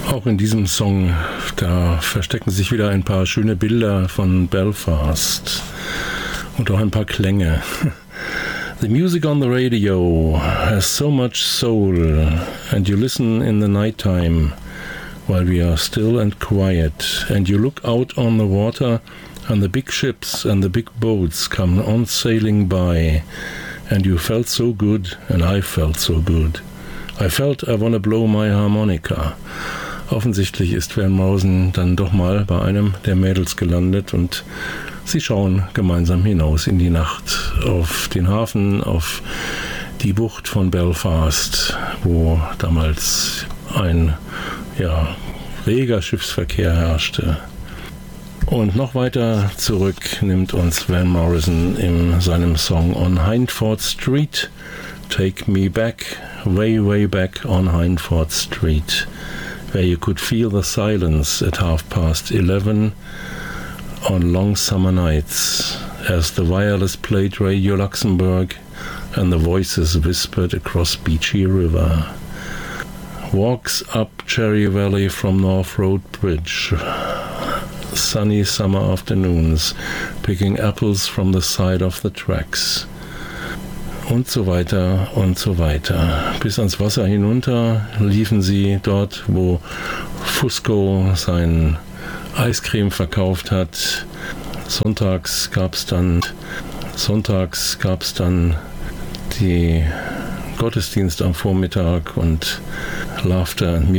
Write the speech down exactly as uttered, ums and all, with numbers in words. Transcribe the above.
Auch in diesem Song, da verstecken sich wieder ein paar schöne Bilder von Belfast und auch ein paar Klänge. The music on the radio has so much soul, and you listen in the nighttime while we are still and quiet, and you look out on the water and the big ships and the big boats come on sailing by, and you felt so good and I felt so good. I felt I wanna blow my harmonica. Offensichtlich ist Van Morrison dann doch mal bei einem der Mädels gelandet und sie schauen gemeinsam hinaus in die Nacht auf den Hafen, auf die Bucht von Belfast, wo damals ein ja, reger Schiffsverkehr herrschte. Und noch weiter zurück nimmt uns Van Morrison in seinem Song On Hindford Street, Take Me Back, way, way back on Hindford Street, where you could feel the silence at half past eleven on long summer nights, as the wireless played Radio Luxembourg and the voices whispered across Beachy River. Walks up Cherry Valley from North Road Bridge, sunny summer afternoons, picking apples from the side of the tracks. Und so weiter und so weiter. Bis ans Wasser hinunter liefen sie dort, wo Fusco sein Eiscreme verkauft hat. Sonntags gab's dann, Sonntags gab's dann die Gottesdienst am Vormittag und Laughter and